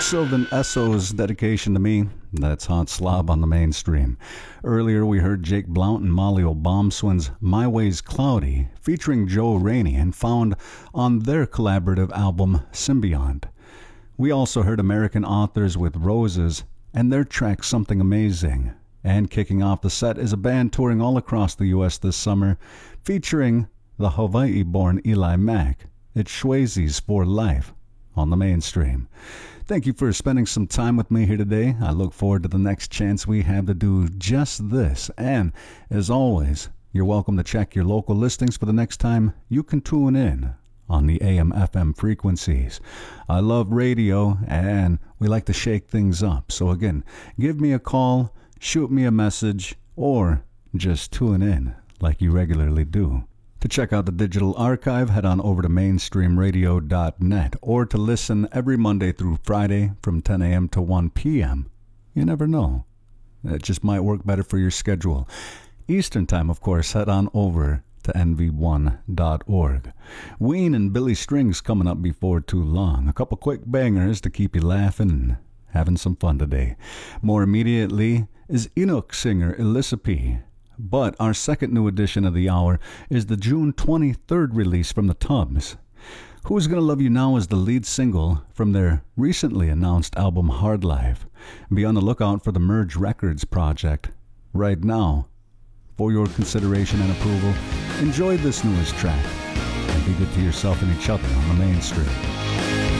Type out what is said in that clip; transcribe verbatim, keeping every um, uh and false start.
Sylvan Esso's dedication to me. That's Hot Slob on the Mainstream. Earlier we heard Jake Blount and Molly O'Bombswin's My Way's Cloudy, featuring Joe Rainey and found on their collaborative album Symbiont. We also heard American Authors with Roses and their track Something Amazing. And kicking off the set is a band touring all across the U S this summer, featuring the Hawaii-born Eli Mack. It's Swayze's For Life on the Mainstream. Thank you for spending some time with me here today. I look forward to the next chance we have to do just this. And as always, you're welcome to check your local listings for the next time you can tune in on the A M F M frequencies. I love radio and we like to shake things up. So again, give me a call, shoot me a message, or just tune in like you regularly do. To check out the digital archive, head on over to mainstream radio dot net, or to listen every Monday through Friday from ten a.m. to one p.m. You never know. It just might work better for your schedule. Eastern time, of course, head on over to N V one dot org. Ween and Billy Strings coming up before too long. A couple quick bangers to keep you laughing and having some fun today. More immediately is Inuk singer Elissa P. But our second new edition of the hour is the June twenty-third release from the Tubs. Who's Gonna Love You Now is the lead single from their recently announced album Hard Life. Be on the lookout for the Merge Records project. Right now, for your consideration and approval, enjoy this newest track and be good to yourself and each other on the Mainstream.